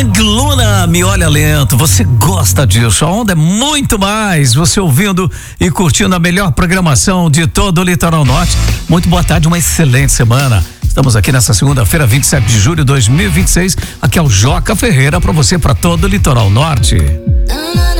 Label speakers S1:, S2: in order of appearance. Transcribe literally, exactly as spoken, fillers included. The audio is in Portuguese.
S1: Yang Luna, me olha lento, você gosta disso, a onda é muito mais, você ouvindo e curtindo a melhor programação de todo o Litoral Norte. Muito boa tarde, uma excelente semana. Estamos aqui nessa segunda-feira, vinte e sete de julho de dois mil e vinte e seis, aqui é o Joca Ferreira para você, para todo o Litoral Norte.